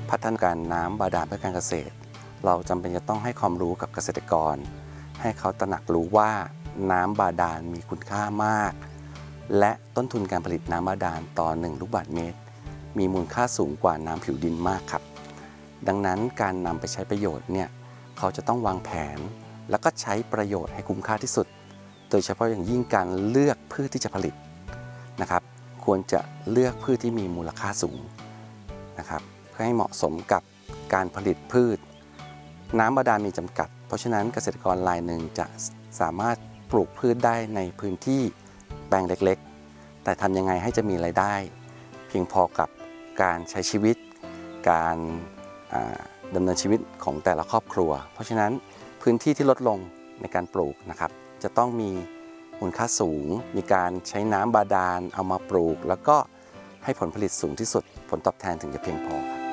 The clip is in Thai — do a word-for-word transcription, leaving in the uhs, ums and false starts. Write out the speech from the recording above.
พัฒนาการน้ำบาดาลเพื่อการเกษตรเราจำเป็นจะต้องให้ความรู้กับเกษตรกรให้เขาตระหนักรู้ว่าน้ำบาดาลมีคุณค่ามากและต้นทุนการผลิตน้ำบาดาลต่อหนึ่งลูกบาศก์เมตรมีมูลค่าสูงกว่าน้ำผิวดินมากครับดังนั้นการนำไปใช้ประโยชน์เนี่ยเขาจะต้องวางแผนแล้วก็ใช้ประโยชน์ให้คุ้มค่าที่สุดโดยเฉพาะอย่างยิ่งการเลือกพืชที่จะผลิตนะครับควรจะเลือกพืชที่มีมูลค่าสูงนะครับเพื่อให้เหมาะสมกับการผลิตพืชน้ำบาดาลมีจำกัดเพราะฉะนั้นเกษตรกรรายหนึ่งจะสามารถปลูกพืชได้ในพื้นที่แปลงเล็กๆแต่ทำยังไงให้จะมีรายได้เพียงพอกับการใช้ชีวิตการดำเนินชีวิตของแต่ละครอบครัวเพราะฉะนั้นพื้นที่ที่ลดลงในการปลูกนะครับจะต้องมีมูลค่าสูงมีการใช้น้ำบาดาลเอามาปลูกแล้วก็ให้ผลผลิตสูงที่สุดผลตอบแทนถึงจะเพียงพอ